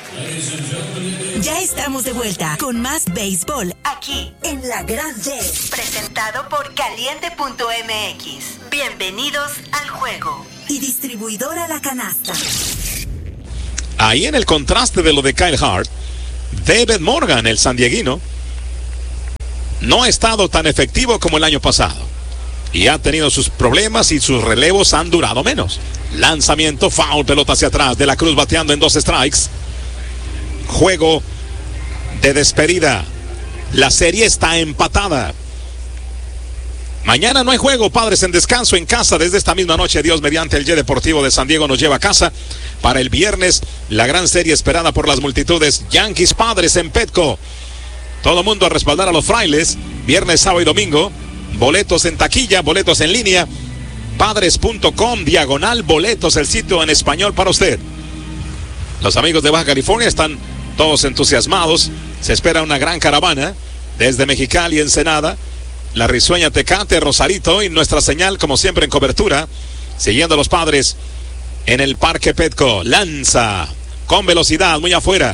Ya estamos de vuelta con más béisbol aquí en La Grande, presentado por Caliente.mx. Bienvenidos al juego. Y distribuidora La Canasta. Ahí en el contraste de lo de Kyle Hart, David Morgan, el sandieguino, no ha estado tan efectivo como el año pasado y ha tenido sus problemas y sus relevos han durado menos. Lanzamiento, foul, pelota hacia atrás. De la Cruz bateando en 2 strikes. Juego de despedida. La serie está empatada. Mañana no hay juego, Padres en descanso en casa desde esta misma noche. Dios mediante, el Jet Deportivo de San Diego nos lleva a casa. Para el viernes, la gran serie esperada por las multitudes. Yankees Padres en Petco. Todo mundo a respaldar a los frailes. Viernes, sábado y domingo. Boletos en taquilla, boletos en línea. Padres.com/boletos, el sitio en español para usted. Los amigos de Baja California están todos entusiasmados. Se espera una gran caravana desde Mexicali, Ensenada, la risueña Tecate, Rosarito y nuestra señal como siempre en cobertura, siguiendo a los Padres en el Parque Petco. Lanza con velocidad muy afuera.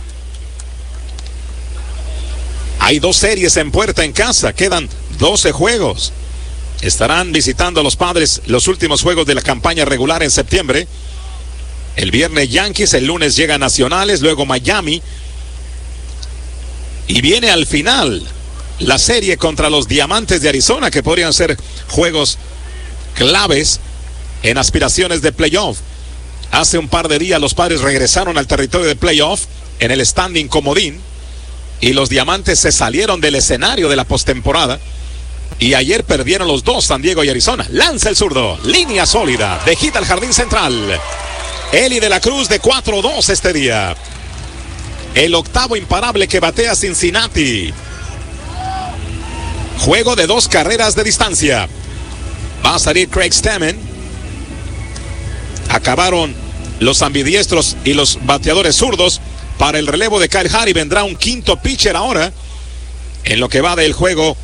Hay 2 series en puerta en casa, quedan 12 juegos. Estarán visitando a los Padres los últimos juegos de la campaña regular en septiembre. El viernes Yankees, el lunes llega Nacionales, luego Miami. Y viene al final la serie contra los Diamantes de Arizona, que podrían ser juegos claves en aspiraciones de playoff. Hace un par de días los Padres regresaron al territorio de playoff en el standing comodín y los Diamantes se salieron del escenario de la postemporada. Y ayer perdieron los 2, San Diego y Arizona. Lanza el zurdo, línea sólida, de hit al jardín central. Eli de la Cruz de 4-2 este día. El octavo imparable que batea Cincinnati. Juego de 2 carreras de distancia. Va a salir Craig Stammen. Acabaron los ambidiestros y los bateadores zurdos para el relevo de Kyle Hart y vendrá un quinto pitcher ahora. En lo que va del juego,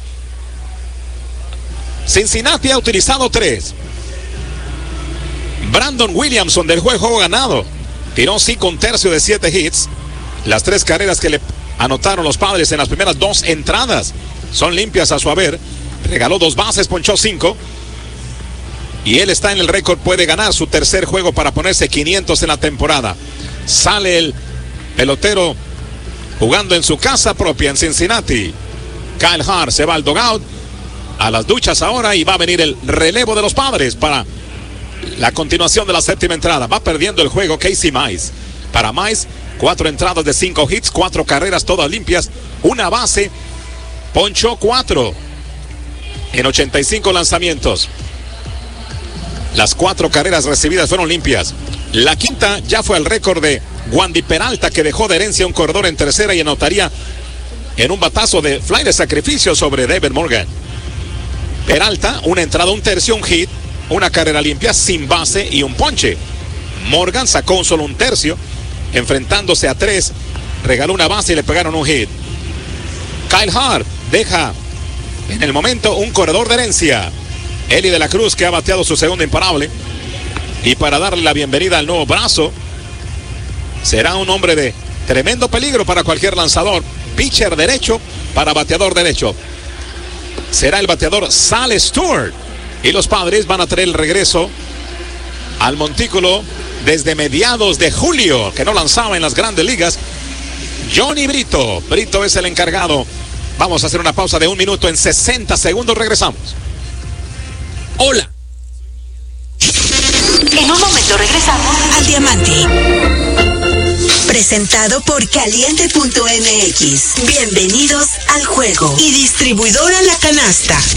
Cincinnati ha utilizado 3. Brandon Williamson del juego ganado tiró 5 1/3 de 7 hits. Las 3 carreras que le anotaron los Padres en las primeras 2 entradas son limpias a su haber. Regaló 2 bases, ponchó 5. Y él está en el récord, puede ganar su tercer juego para ponerse 500 en la temporada. Sale el pelotero jugando en su casa propia en Cincinnati. Kyle Hart se va al dugout, a las duchas ahora, y va a venir el relevo de los Padres para la continuación de la séptima entrada. Va perdiendo el juego Casey Mize. Para Mize, 4 entradas de 5 hits, 4 carreras todas limpias, 1 base, ponchó 4 en 85 lanzamientos. Las 4 carreras recibidas fueron limpias. La quinta ya fue al récord de Wandy Peralta, que dejó de herencia un corredor en tercera y anotaría en un batazo de fly de sacrificio sobre David Morgan. Peralta, 1 entrada, 1/3, un hit, 1 carrera limpia, sin base y un ponche. Morgan sacó solo 1/3, enfrentándose a 3, regaló 1 base y le pegaron un hit. Kyle Hart deja en el momento un corredor de herencia. Eli de la Cruz, que ha bateado su segundo imparable. Y para darle la bienvenida al nuevo brazo, será un hombre de tremendo peligro para cualquier lanzador. Pitcher derecho para bateador derecho. Será el bateador Sal Stewart. Y los Padres van a traer el regreso al montículo desde mediados de julio, que no lanzaba en las grandes ligas, Johnny Brito. Brito es el encargado. Vamos a hacer una pausa de 1 minuto. En 60 segundos regresamos. Hola. En un momento regresamos al Diamante. Presentado por Caliente.mx. Bienvenidos al juego. Y distribuidora La Canasta.